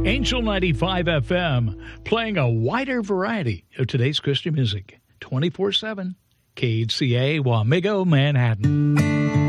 Angel 95 FM, playing a wider variety of today's Christian music. 24/7, KHCA, Wamego, Manhattan.